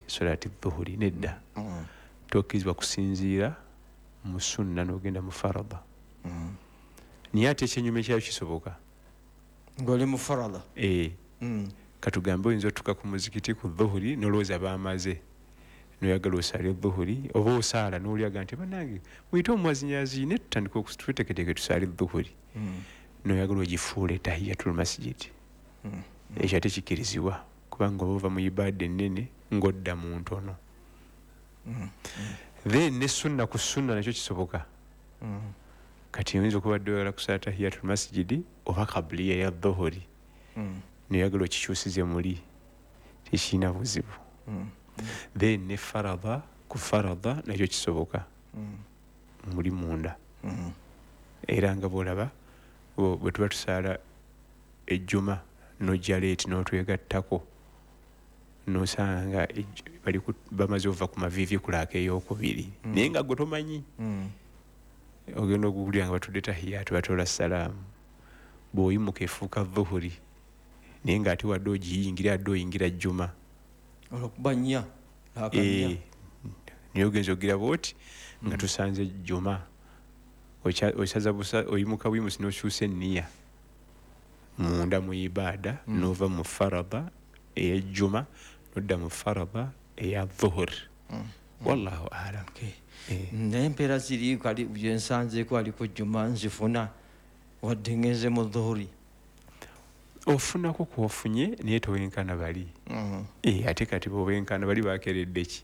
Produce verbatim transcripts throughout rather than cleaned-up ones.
salati dhuhuri nedda Mm. tokkizwa kusinziira mu sunna n'ogenda mu faradha. Mm. Naye ate ekyenyume kyayo kisoboka ng'oli mu faradha. eh Mm. katugambe oyinza otuuka ku muzikiti ku dhuhuri n'olowooza baamaze noyagala osaale dhuhuri oba osaala n'olyaga nti bannange muyite omwazinyazi ne tutandika okututeeketeeke tusaale dhuhuri Mm. noyagala ogifuule tahiyatul masjid. Mm. ekyo ate kikirizibwa kubanga oba ova mu ibaada ennene ng'odda mu ntono. Mm. then ne sunna ku sunna nakyo kisoboka. Mm. kati oyinza okuba dde oyagala kusaala tahiyatul masjid oba kabuliya ya dhuhuri Mm. noyagala okikyusize muli tekirina buzibu. Mm. then ne faradha ku faradha nakyo kisoboka Mm. muli munda. Mm. era nga bwolaba bwe bwe tuba tusaala ejjuma n'ojja leeti n'otwegattako n'osanga ejj- bali ku- bamaze ova ku maviivi kulaaka ey'okubiri Mm. naye nga gwe tomanyi Mm. ogenda okuwulira nga batudde tahiyaatu batoola salaamu bw'oyimuka efuuka dhuhuri naye ng'ate wadde ogiyingira adde oyingira jjuma. olwokuba nnya laakanya. Eh, naye ogenza ogira bwoti nga tusanze jjuma Ocha- osaza busa oyimuka bwimusi n'okyusa enniya munda mu ibaada Mm. n'ova mu faradha ey'ejjuma n'odda mu faradha eya dhuhur. Mm. wallahu alam. Okay. Eh, naye empeera ziri kali byensanzeeko aliko jjuma nzifuna wadde ngenze mu dhuhuri. ofunako kwofunye naye towenkana bali. Mm. Eh, ate kati bwobenkana bali bakeredde ki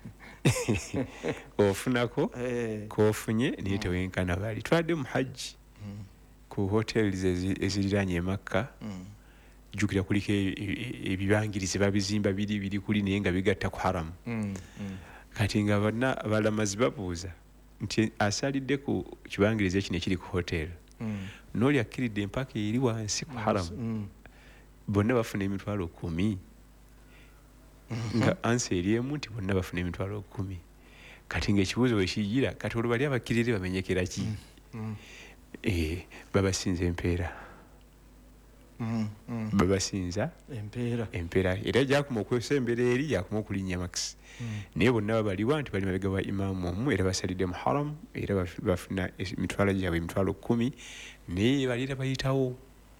ofunako Eh. kwofunye naye towenkana bali. twadde mu hajji Mm. ku hoteli eziriraanye e Makka Mm. jjukira kuliko e- e- ebibangirizi babizimba biri biri kuli naye nga bigatta ku haramu. Mm. Mm. kati nga bonna abalamazi babuuza nti asalidde ku kibangirizi ekino ekiri ku hoteli Mm. n'oli akkiridde empaka eri wansi ku haramu Mm. bonna bafuna emitwalo kumi nga ansi eri emu nti bonna bafuna emitwalo kumi. kati ng'ekibuuzo bwe kijira kati olwo bali abakkirire bamenyekera ki? Mm. Eh, babasinza empeera Mm. Mm. babasinza empeera. empeera era gyakuma okwesembera eri gyakuma okulinnya makisi. Mm. naye bonna babaliwa nti bali mabega wa imaamu omu era basalidde mu haramu era baf- bafuna emitwalo gyabwe emitwalo kumi naye balira bayitawo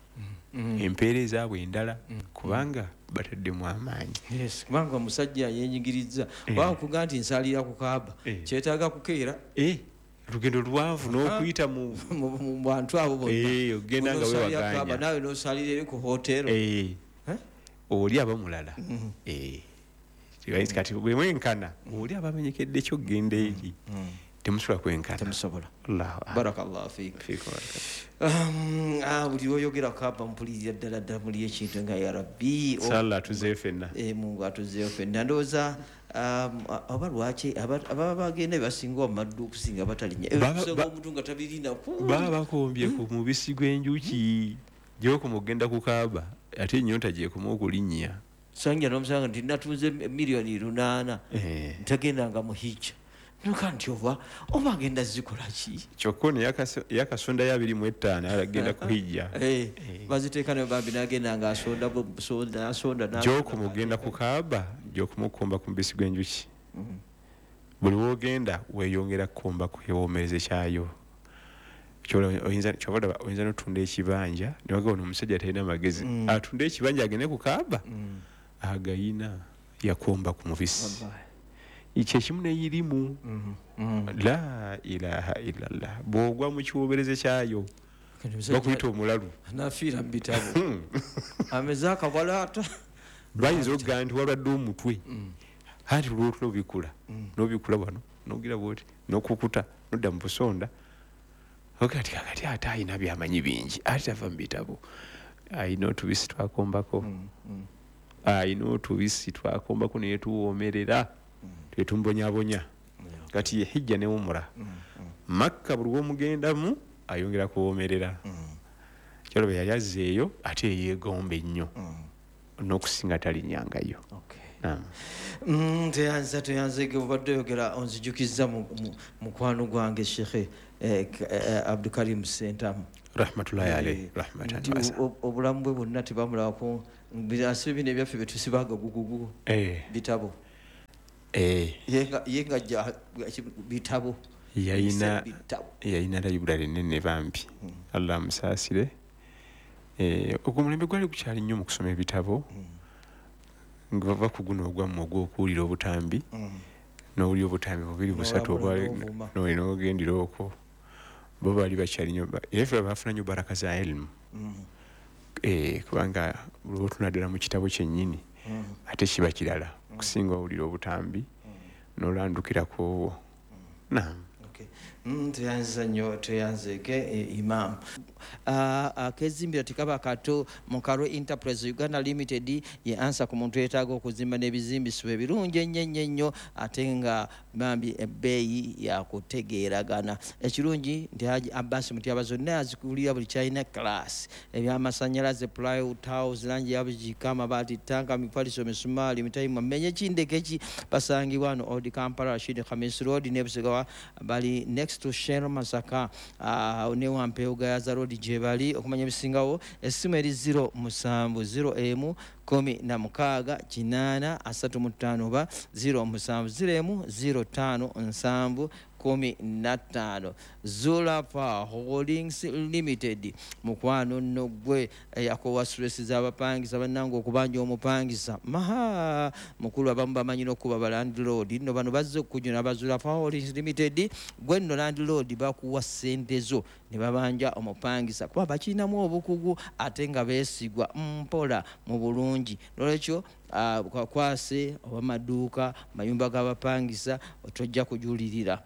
Mm. empeera ezaabwe endala Mm. kubanga bataddemu amaanyi. Yes, kubanga omusajja yenyigiriza Eh. oba okuga nti nsalira ku kaaba Eh. kyetaaga kukeera Eh, olugendo luwanvu n'okuyita mu mu mu bantu abo bonna. Eh, ogenda nga Onosalira wewaganya. kaaba naawe n'osalira eri ku hoteero. Eh, Eh? oli aba mulala. Mhm. Eh, kibaisi kati bwe mwenkana oli aba amenyekedde kyogenda eri Mm. temusobola kwenkana. temusobola. Allahu akbar. barakallahu fiik. Fiikum barakallahu. Um, ah, buli oyogera kaaba mpulirira ddala ddala muli ekintu nga ya rabbi o- Salla atuze ffenna. eh, mungu atuzeeyo ffenna ndowooza um, a- oba lwaki aba- ababa bagenda bebasinga wamaddu okusinga batalinya Baba- kusanga ba- omuntu nga tabirinaku baba bakombye ku mubisi gw'enjuki gy'okuma okugenda ku kaaba ate ennyonta gyekuma okulinnya. sanja nomusanga nti natunze miliyoni lunaana Eh, ntagendanga mu hijja noka nti oba oba agenda zikola ki kyokka ono yakaso- yakasondayo abiri mu etaano agenda ku hijja. Eh, Eh. baziteeka nayo bambi nagenda nga asonda bu- sonda asonda n'asonda. gy'okuma ogenda ku kaaba gy'okuma okukomba ku mubisi gw'enjuki. Mhm. buli wogenda weeyongera kukomba ku kyewoomeraze kyayo. Kyola- oyinza kyova olaba oyinza n'otunda ekibanja ne bagamba ono omusajja talina magezi Mm. atunda ekibanja agende ku kaaba Mm. agayina yakomba ku mubisi Wallahi. ekyo ekimu neyirimu. Mhm. Mhm. la ilaha illallah bw'ogwa mu kiwobereze kyayo Kati omusajja bakuyita omulalu. anafiira mu bitabo ameze akabwalaata. bayinza okugaa nti walwadde omutwe Mm. anti lwotula obikula Mm. n'obikula wano n'ogira bwoti n'okukuta n'odda mu busonda ogaa ti kakati ate ayina byamanyi bingi ate tava mu bitabo ayina otubisi twakombako Mm. Mm. ayina otubisi twakombako naye tuwoomerera twetumbonyabonya Yeah. kati ye hijja newumula Mm. Mm. makka buli lwomugendamu ayongera kuwoomerera. Mm. kyolaba yali azzeeyo ate yeegomba ennyo Mm. n'okusinga talinyangayo. Okay. Naam. Mm, teyanza teyanza ge obadde oyogera onzijukiza mu- mu- mukwano gwange shekhe eh, K- eh, abdukarim sentamu rahmatullahi alayhi Eh, rahmatan nti wasa. o- obulamu bwe bwonna tebamulabako asibe bino ebyaffe betusibaga gugugu Eh, bitabo eh yenga yenga ja bitabo yayina yayina library nene bambi mm. Allah musasire eh okumulembe gwali kukyali nnyo mu kusoma ebitabo mm. ngava kuguno ogwammo ogw'okuwulira obutambi mm. n'owulira obutambi bubiri busatu obwali n'olina ogendera okwo bo baali bakyali nnyo era bafuna nnyo baraka za elimu mm. eh kubanga lwotunaddala mu kitabo kyennyini mm. ate kiba kirala mm. kusinga owulira obutambi mm. n'olandukirako mm. naam okay. mm, tuyanza nnyo tuyanzeke e, imam akezimbira uh, uh, tikaba kato mu Karo Enterprise Uganda Limited ye ansa ku muntu yeetaaga okuzimba n'ebizimbisibwa ebirungi ennyo ennyo nnyo ate nga bambi ebbeeyi yakutegeeragana ekirungi nti Haji Abbas Mutyaba zonna azikulira buli kyalina class ebyamasannyalaze plywood tiles langi yabugika amabaati tanka mipaliso misumaali mitayimu amenye kindekeki basangibwa no Old Kampala Rashid Khamis Road ne Busigawa bali next to Shell Masaka uh, ne Wampeoga Yaza Road jebali okumanya bisingawo essimu eri zero musanvu zero emu kumi na mukaaga kinaana asatu mu ttaano ba zero musanvu zero emu zero ttaano nsanvu kumi na ttaano Zula Power Holdings Limited mukwano nno gwe yakowa stress z'abapangisa bannanga okubanja omupangisa maha mukulu abamu bamanyina okuba ba landlord nno bano bazze okujuna ba Zula Power Holdings Limited gwe nno landlord bakuwa ssente zo ne babanja omupangisa kuba bakirinamu obukugu ate nga beesigwa mpola mu bulungi nolwekyo uh, kwakwase oba maduuka mayumba g'abapangisa otojja kujulirira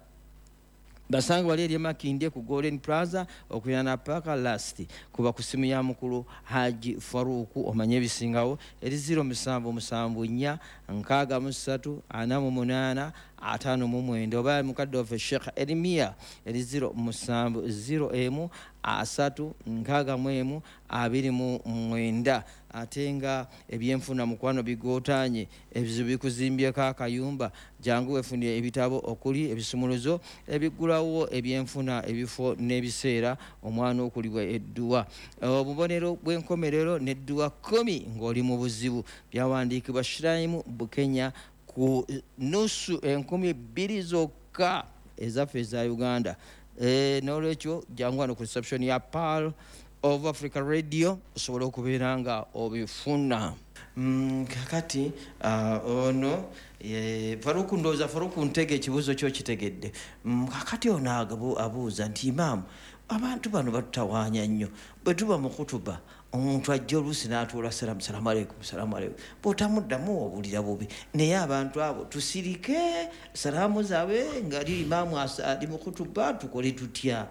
basanga wali eri Makindye ku Golden Plaza okuyana paka last kuba ku simu ya mukulu Haji Faruku omanye bisingawo eri zero musanvu musanvu nnya nkaaga mu ssatu ana mu munaana ataano mu mwenda oba mukadde of Sheikh Elimia eri zero musanvu zero emu asatu nkaaga mu emu abiri mu mwenda ate nga ebyenfuna mukwano bigootanye ebizibu bikuzimbyeko akayumba jangu wefunire ebitabo okuli ebisumuluzo ebigulawo ebyenfuna ebifo n'ebiseera omwana okulibwa edduwa obubonero bw'enkomerero n'edduwa kumi ng'oli mu buzibu byawandiikibwa Shraimu Bukenya ku nusu enkumi bbiri zokka ezaffe eza Uganda e, n'olwekyo jangu wano ku reception ya Pearl of Africa Radio osobola okubeera nga obifuna mm, kakati uh, ono ye Faruku ndooza Faruku ntege ekibuuzo kyo kitegedde mm, kakati ono agabu abuuza nti imaamu abantu bano batutawaanya nnyo bwe tuba mu kutuba omuntu ajja oluusi n'atuula salaamu salaamu aleikum salaamu aleikum bw'otamuddamu obulira bubi naye abantu abo tusirike salaamu zaabwe ng'ali imaamu ali mu kutuba tukole tutya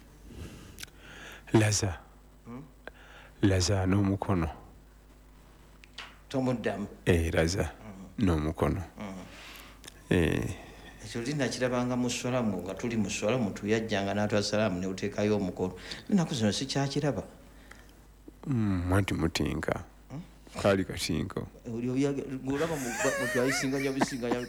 laza hmm? laza n'omukono tomuddamu eh laza hmm. n'omukono hmm. eh ekyo linakirabanga mu swalamu nga tuli mu swalamu tuyajjanga n'atwa salaamu ne uteekayo omukono nnaku zino sikyakiraba mwanti mutinka kali katinko ngulaba mutwayisinganya bisinganya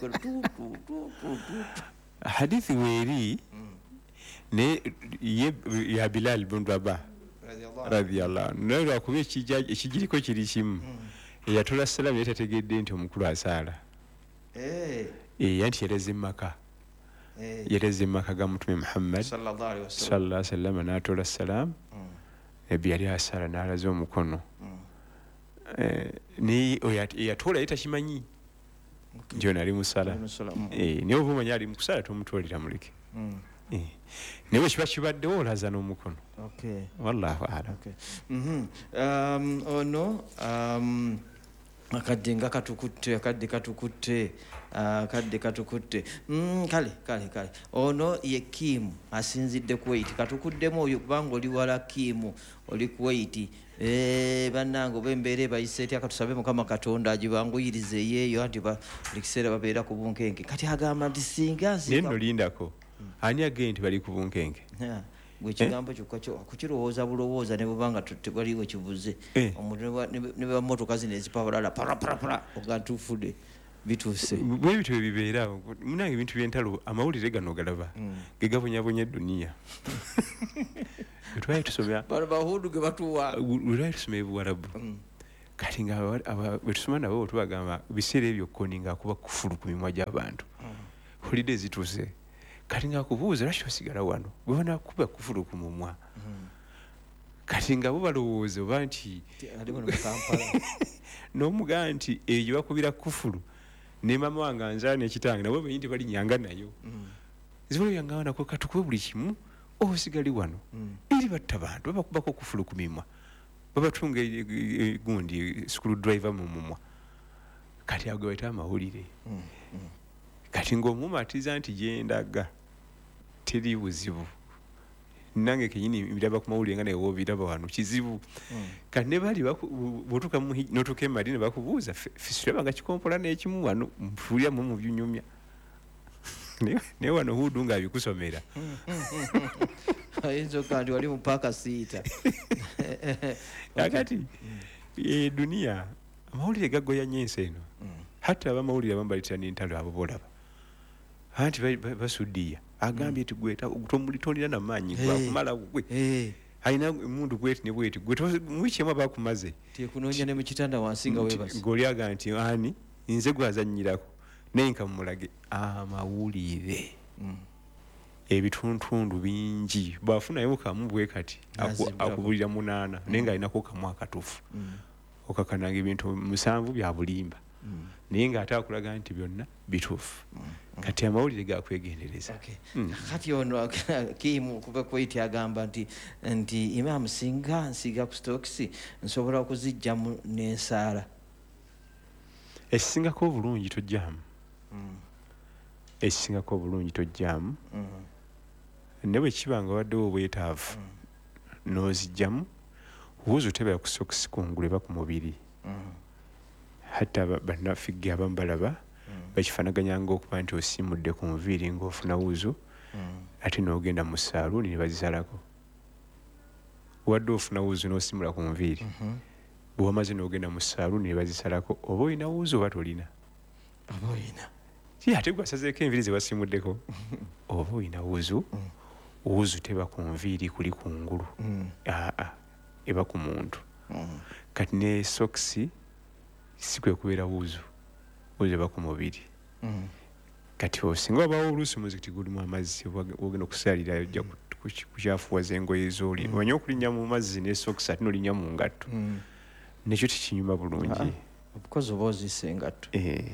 hadithi weri ne ye ya Bilal bin Rabah radiyallahu anhu lwakuba ekigiriko kiri kimu eyatula salaamu yatategedde nti omukulu asaala eh yanti yereze maka yereze maka ga Mtume Muhammad sallallahu alaihi wasallam n'atola salaamu ebi yali asala n'alaza omukono ni eyatoola yetakimanyi nti ono ali musala naye oba omanya ali mukusala tomutoolera muleke naye bwe kiba kibaddewo olaza n'omukono wallahu alam ono akadde nga katukutte akadde katukutte akadde katukutte kale kale kale ono ye Kimu asinzidde Kuwait katukuddemu oyo kubanga oli wala Kimu oli Kuwait eh bannange bembeere bayise etya katusabe Mukama Katonda agibanguyirize yeeyo anti buli kiseera babeera ku bunkenke kati agamba nti singa neno lindako ani agenti bali ku bunkenke gwe kigambo kyokka kyo kukirowooza bulowooza ne bubanga tewaliwo kibuze omuntu ne bammotoka zino ezipawulala paraparapara ogatuufudde bituuse bwe bityo bibeera munange ebintu by'entalo amawulire gano galaba ge gabonyabonya edduniya twali tusomera bano bahudu ge batuwa twali tusomera ebuwarabu kati nga bwe tusoma nabo tubagamba biseera ebyo kkoni ng'akuba kufulu ku mimwa gy'abantu holide zituuse kati ng'akubuuza lwaki osigala wano bwe banakuba kufulu ku mumwa kati nga bo balowooza oba nti n'omugamba nti eyo bakubira kufulu ne mama wange anzaala n'ekitange nabo benyi tebalinyanga nayo zibalo yangamba nako katukube buli kimu osigale wano eri batta bantu babakubako kufulu ku mimwa babatunga gundi school driver mu mumwa kati ago bayita amawulire kati ng'omumatiza nti gyendaga teri buzibu nange kenyini biraba ku mawulire nga naye woobiraba wano kizibu kati ne bali bwotuuka n'otuuka emali ne bakubuuza fisiraba nga kikompola n'ekimu wano mpuliramu mu byunyumya naye wano hudu ng'abikusomera ayinza okandi wali mu paaka siita akati e duniya amawulire gagoya nnyo ensi eno hatta abamawulire abamu balitira n'entalo abo bolaba anti basuddiya agambye ti gwe tomulitondera namaanyi gwakumala gwe alina emundu bweti ne bweti gwe mubikyemu abakumaze tekunoonya ne mu kitanda wansi nga weebase ng'oli aga nti ani nze gwazannyirako naye nkamulage amawulire ebituntundu bingi bwafunayo kamu bwe kati akubulira munaana naye ng'alinako kamu akatuufu okakananga ebintu musanvu bya bulimba naye ng'ate akulaga nti byonna bituufu kati amawulire gakwegendereza kati ono kimu kuba kwiti agamba nti nti imaamu singa nsiga ku stokisi nsobola okuzijjamu n'ensaala ekisingako obulungi tojjamu ekisingako obulungi tojjamu ne bwe kiba nga waddewo obwetaavu n'ozijjamu wuuzi otebera ku sokisi kungulu eba ku mubiri hatta bannafigge abamu balaba bakifanaganya ng'okuba nti osiimudde ku nviiri ng'ofuna wuuzo ate n'ogenda mu saaluuni ne bazisalako wadde ofuna wuuzo n'osiimula ku nviiri bwe wamaze n'ogenda mu saaluuni ne bazisalako oba olina wuuzo oba tolina oba olina si ate gwasazeeko enviiri ze basiimuddeko oba olina wuuzo wuuzo teba ku nviiri kuli kungulu aa eba ku muntu kati ne sokisi si kwe kubeera wuuzo wuuzo eba ku mubiri kati osinga wabawo oluusi omuzikiti gulimu amazzi ogenda okusaalira ojja kukyafuwaza engoye zooli omanye okulinnya mu mazzi ne sokisi ate nolinnya mu ngatto nekyo tekinyuma bulungi obukozi oba ozisa engatto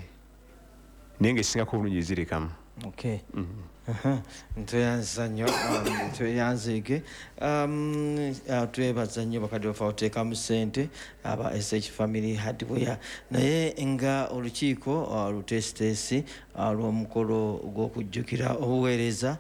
naye ngaesingako obulungi ezirekamu okay ntweyanza nnyo tweyanzeege twebaza nnyo bakadde bafa oteekamu ssente aba S H Family Hardware naye nga olukiiko lutesitesi lw'omukolo gw'okujjukira obuweereza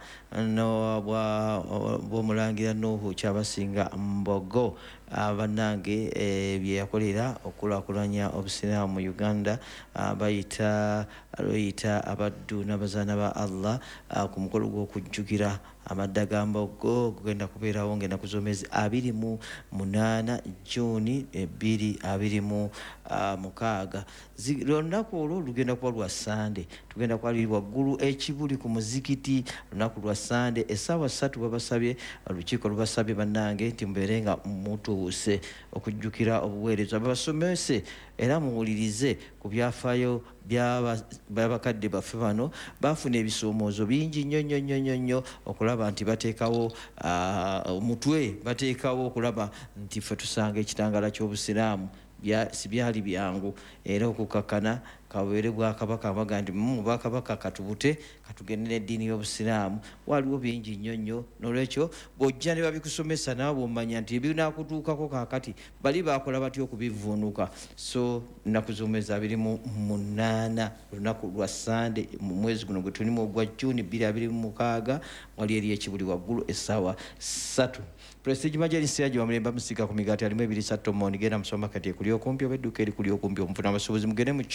bw'omulangira Nuhu Kyabasinga Mbogo bannange bye yakolera okulaakulanya obusiraamu mu Uganda bayita lweyita abaddu n'abazaana ba Allah ku mukolo gw'okujjukira amadda ga Mbogo gugenda kubeerawo ng'ennaku z'omwezi abiri mu munaana Juuni ebbiri abiri mu mukaaga olunaku olwo lugenda kuba lwa Sande tugenda kwaliri waggulu ekibuli ku muzikiti lunaku lwa Sande essaawa ssatu babasabye olukiiko lubasabye bannange nti mubeere nga mutuuse okujjukira obuweereza babasomese era muwulirize ku byafaayo by'abakadde baffe bano bafuna ebisoomoozo bingi nnyo nnyo nnyo nnyo nnyo okulaba nti bateekawo omutwe bateekawo okulaba nti ffe tusanga ekitangaala ky'obusiraamu si byali byangu era okukakkana kaweere bwakabaka abaga nti mu bwakabaka katubute katugende n'eddiini y'obusiraamu waliwo bingi nnyo nnyo n'olwekyo bw'ojja ne babikusomesa naawe bw'omanya nti ebinaakutuukako kaakati bali baakola batya okubivuunuka so nnaku z'omwezi abiri mu munaana olunaku lwa Sande mu mwezi guno gwe tulimu ogwa Juuni bbiri abiri mu mukaaga wali eri ekibuli waggulu essaawa ssatu Prestige Majalisi yaji wa Mulemba Musika ku migaati alimu ebiri ssatu Mondi genda mu supermarket ekuli okumpi oba edduuka eri kuli okumpi omufuna abasuubuzi mugende mu Chapa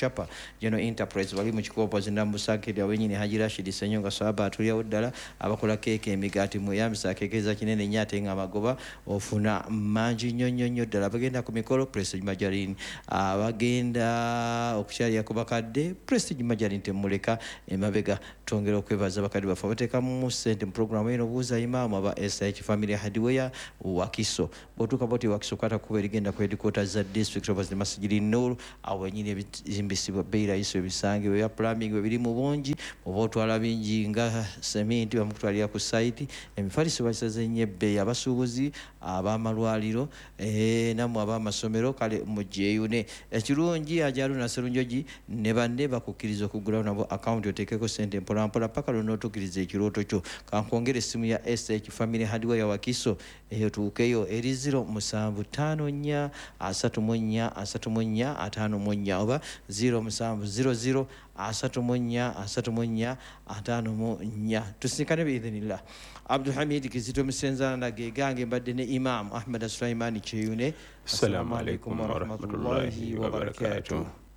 General Enterprise bali mu kikopo zinambusakira wenyini Haji Rashid Senyonga Swaba atulyawo ddala abakola keeke emigaati muyambisa akeekeza kinene nnyo ate nga amagoba ofuna mangi nnyo nnyo nnyo ddala abagenda ku mikolo Prestige Majaline abagenda okukyalira ku bakadde Prestige Majaline temuleka emabega twongera okwebaza bakadde baffe abateekamu ssente mu programu eno obuuza imaamu aba S H Family Hardware Wakiso bw'otuuka bwoti Wakiso kwata kuba erigenda ku headquarters za district of Masjidi Nur awo wenyini ebizimbisibwa beira iso ebisange bya plumbing bwe biri mu bungi oba otwala bingi nga cement bamukutwalira ku site emifaliso basaze nnyo ebbeeyi abasuubuzi ab'amalwaliro eh, namwe ab'amasomero kale mujeyune ekirungi ajaluna serunjogi ne banne bakukkiriza okugulawo nabo account oteekeko sente mpolampola paka lw'onootuukiriza ekirooto kyo kankwongera essimu ya S H Family Hardware ya Wakiso eyo tuukeyo eri zero musanvu ttaano nnya asatu mu nnya asatu mu nnya ataano mu nnya oba zero musanvu zero zero asatu mu nnya asatu mu nnya ataano mu nnya tusinkane biidhinillah. Abdul Hamid Kizito Musenzana ge gange mbadde ne Imam Ahmed Sulaiman Cheyune. Assalamu alaikum wa rahmatullahi wa barakatuh.